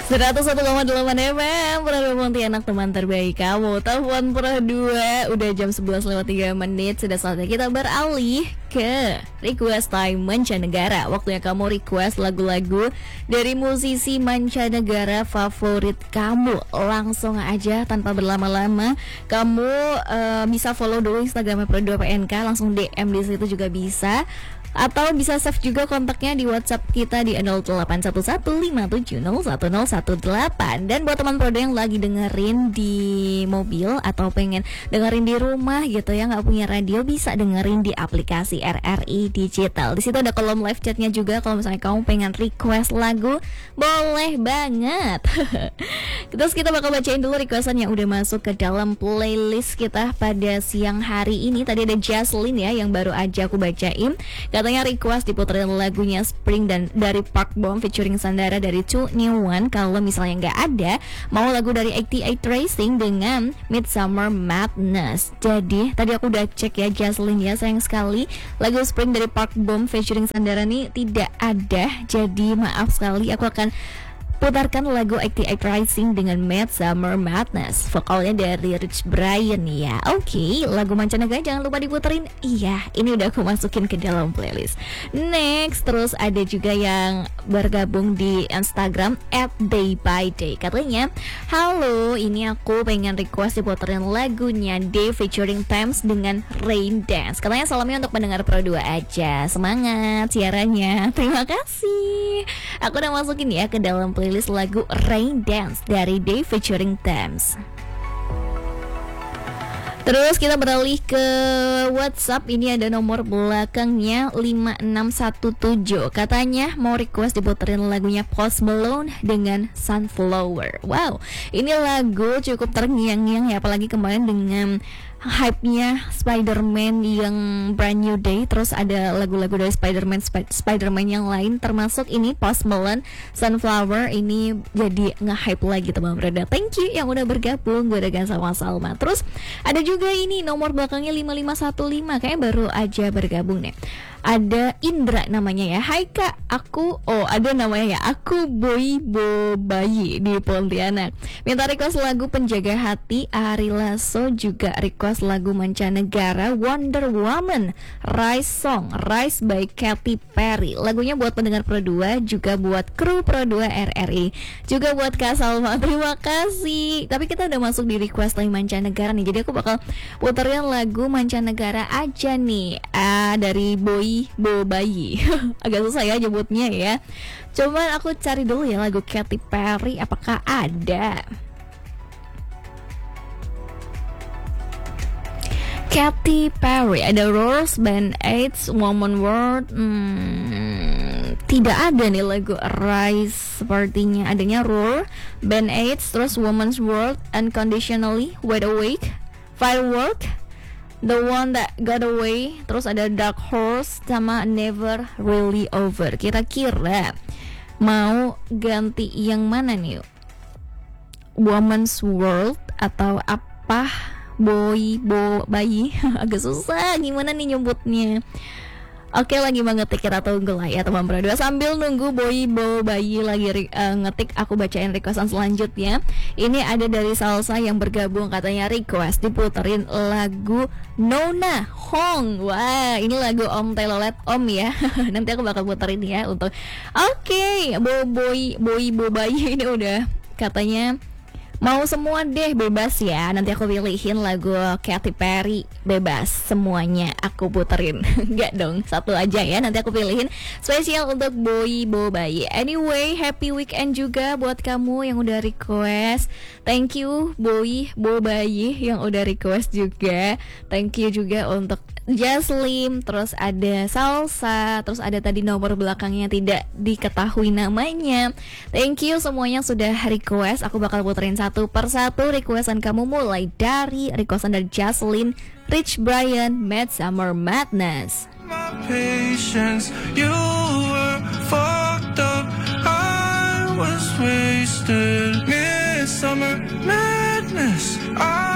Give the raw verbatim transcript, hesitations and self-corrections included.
seratus satu koma delapan F M Pura Pontianak, teman terbaik kamu. Telepon Pura dua. Udah jam sebelas lewat tiga menit. Sudah saatnya kita beralih ke request time mancanegara. Waktunya kamu request lagu-lagu dari musisi mancanegara favorit kamu. Langsung aja tanpa berlama-lama, kamu uh, bisa follow dulu Instagramnya Pura dua P N K. Langsung D M di situ juga bisa. Atau bisa save juga kontaknya di WhatsApp kita di nol delapan satu satu lima tujuh nol satu nol satu delapan. Dan buat teman Prodo yang lagi dengerin di mobil atau pengen dengerin di rumah gitu ya, nggak punya radio, bisa dengerin di aplikasi R R I Digital. Di situ ada kolom live chatnya juga. Kalau misalnya kamu pengen request lagu, boleh banget. Terus kita bakal bacain dulu requestan yang udah masuk ke dalam playlist kita pada siang hari ini. Tadi ada Jaslyn ya yang baru aja aku bacain. Katanya request diputerin lagunya Spring dan dari Park Bom featuring Sandara dari Two New One. Kalau misalnya nggak ada, mau lagu dari delapan delapan Racing dengan Midsummer Madness. Jadi tadi aku udah cek ya Jaslyn ya, sayang sekali lagu Spring dari Park Bom featuring Sandara nih tidak ada. Jadi maaf sekali, aku akan putarkan lagu delapan delapan Rising dengan Midsummer Madness. Vokalnya dari Rich Brian ya. Oke, okay, lagu mancanegara jangan lupa diputerin. Iya, ini udah aku masukin ke dalam playlist. Next, terus ada juga yang bergabung di Instagram at day by day. Katanya, halo, ini aku pengen request diputerin lagunya Day featuring Thames dengan Rain Dance. Katanya salamnya untuk pendengar Pro dua aja. Semangat siarannya. Terima kasih. Aku udah masukin ya ke dalam playlist list lagu Rain Dance dari Day featuring Thames. Terus kita beralih ke WhatsApp. Ini ada nomor belakangnya lima enam satu tujuh. Katanya mau request diputerin lagunya Post Malone dengan Sunflower. Wow, ini lagu cukup terngiang-ngiang ya, apalagi kemarin dengan hype-nya Spider-Man yang Brand New Day. Terus ada lagu-lagu dari Spider-Man Sp- Spider-Man yang lain, termasuk ini Post Malone Sunflower. Ini jadi nge-hype lagi teman berada. Thank you yang udah bergabung. Gue Dagan sama Salma. Terus ada juga ini nomor belakangnya lima lima satu lima. Kayaknya baru aja bergabung nih. Ada Indra namanya ya. Hai kak, aku oh ada namanya ya. Aku Boy Bo Bayi di Pontianak. Minta request lagu Penjaga Hati. Ari Lasso juga request lagu mancanegara Wonder Woman Rise Song, Rise by Katy Perry. Lagunya buat pendengar Pro dua, juga buat kru Pro dua R R I, juga buat Kak Salma. Terima kasih. Tapi kita udah masuk di request lagu mancanegara nih. Jadi aku bakal puterin lagu mancanegara aja nih. Ah, dari Boy Bo Bayi. Agak susah ya nyebutnya ya. Coba aku cari dulu ya lagu Katy Perry, apakah ada. Katy Perry, ada Rose, Band Aids, Woman World. hmm, Tidak ada nih lagu Rise. Sepertinya adanya Roar, Band Aids, terus Woman's World, Unconditionally, Wide Awake, Firework, The One That Got Away, terus ada Dark Horse sama Never Really Over. Kira-kira mau ganti yang mana nih? Woman's World atau apa? Boy Bo Bayi. Agak susah gimana nih nyebutnya. Oke, lagi mengetik, kita tunggu lah ya teman Pro dua. Sambil nunggu Boy Bo Bayi lagi uh, ngetik, aku bacain requestan selanjutnya. Ini ada dari Salsa yang bergabung, katanya request diputerin lagu Nona Hong. Wah, ini lagu Om Telolet Om ya. Nanti aku bakal puterin ya untuk Oke, Bo Boy Boy Bo Bayi ini udah katanya mau semua deh, bebas ya. Nanti aku pilihin lagu Katy Perry, bebas semuanya aku puterin. Enggak dong, satu aja ya. Nanti aku pilihin spesial untuk Boy Bo Bayi. Anyway, happy weekend juga buat kamu yang udah request. Thank you Boy Bo Bayi yang udah request juga. Thank you juga untuk Jaslyn, terus ada Salsa, terus ada tadi nomor belakangnya tidak diketahui namanya. Thank you semuanya sudah request. Aku bakal puterin satu persatu requestan kamu, mulai dari requestan dari Jaslyn, Rich Brian, Midsummer Madness. My patience, you were fucked up, I was wasted. Midsummer Madness, I